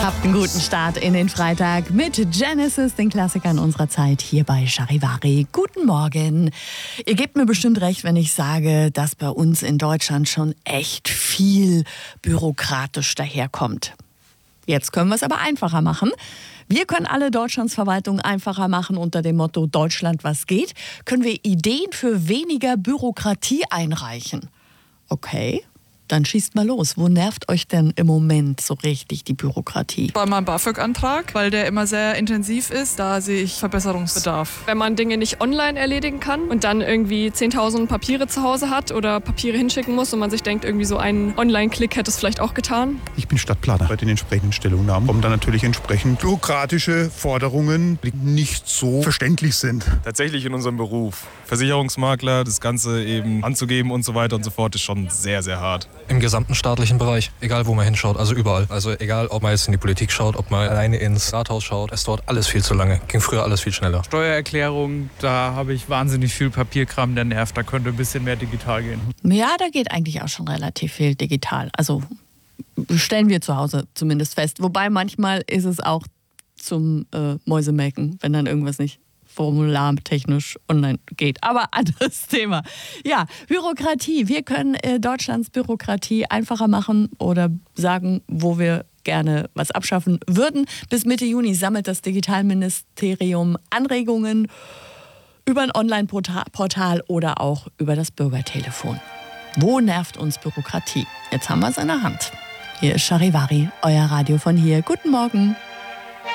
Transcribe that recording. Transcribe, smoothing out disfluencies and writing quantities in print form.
Habt einen guten Start in den Freitag mit Genesis, den Klassikern unserer Zeit, hier bei Charivari. Guten Morgen. Ihr gebt mir bestimmt recht, wenn ich sage, dass bei uns in Deutschland schon echt viel bürokratisch daherkommt. Jetzt können wir es aber einfacher machen. Wir können alle Deutschlands Verwaltung einfacher machen unter dem Motto Deutschland, was geht. Können wir Ideen für weniger Bürokratie einreichen? Okay. Dann schießt mal los. Wo nervt euch denn im Moment so richtig die Bürokratie? Bei meinem BAföG-Antrag, weil der immer sehr intensiv ist, da sehe ich Verbesserungsbedarf. Wenn man Dinge nicht online erledigen kann und dann irgendwie 10.000 Papiere zu Hause hat oder Papiere hinschicken muss und man sich denkt, irgendwie so ein Online-Klick hätte es vielleicht auch getan. Ich bin Stadtplaner. Bei den entsprechenden Stellungnahmen kommen dann natürlich entsprechend bürokratische Forderungen, die nicht so verständlich sind. Tatsächlich in unserem Beruf. Versicherungsmakler, das Ganze eben anzugeben und so weiter und so fort, ist schon sehr, sehr hart. Im gesamten staatlichen Bereich, egal wo man hinschaut, also überall. Also egal, ob man jetzt in die Politik schaut, ob man alleine ins Rathaus schaut, es dauert alles viel zu lange. Ging früher alles viel schneller. Steuererklärung, da habe ich wahnsinnig viel Papierkram, der nervt. Da könnte ein bisschen mehr digital gehen. Ja, da geht eigentlich auch schon relativ viel digital. Also stellen wir zu Hause zumindest fest. Wobei manchmal ist es auch zum Mäusemelken, wenn dann irgendwas nicht formulartechnisch online geht. Aber anderes Thema. Ja, Bürokratie. Wir können Deutschlands Bürokratie einfacher machen oder sagen, wo wir gerne was abschaffen würden. Bis Mitte Juni sammelt das Digitalministerium Anregungen über ein Online-Portal oder auch über das Bürgertelefon. Wo nervt uns Bürokratie? Jetzt haben wir es in der Hand. Hier ist Charivari, euer Radio von hier. Guten Morgen.